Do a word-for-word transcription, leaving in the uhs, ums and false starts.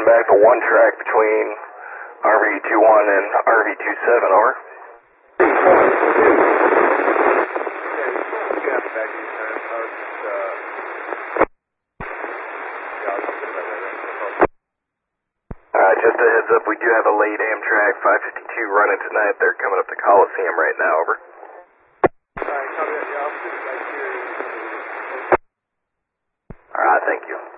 back the one track between R V twenty-one and R V twenty-seven, over. Uh, just a heads up, we do have a late Amtrak five fifty-two running tonight. They're coming up to Coliseum right now, over. Alright, thank you.